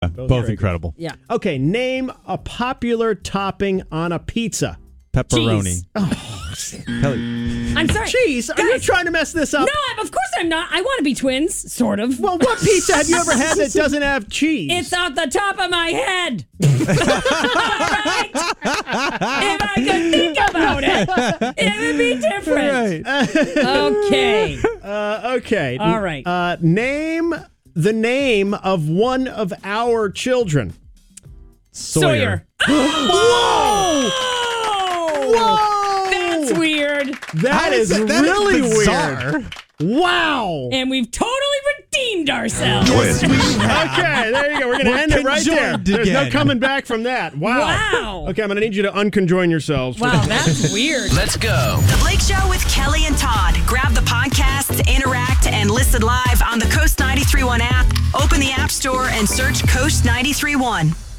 Both incredible. Yeah. Okay, name a popular topping on a pizza. Pepperoni. Cheese. I'm sorry. Cheese? Are you trying to mess this up? No, of course I'm not. I want to be twins, sort of. Well, what pizza have you ever had that doesn't have cheese? It's off the top of my head. Right? If I could think about it, it would be different. Okay. Okay. All right. Name the name of one of our children. Sawyer. Whoa! Whoa! That's weird. That is really weird. Wow. And we've totally redeemed ourselves. Okay, there you go. We're going to end it right there. There's no coming back from that. Wow. Okay, I'm going to need you to unconjoin yourselves. Wow, that's weird. Let's go. The Blake Show with Kelly and Todd. Grab the podcast, interact, and listen live on the Coast 93.1 app. Open the App Store and search Coast 93.1.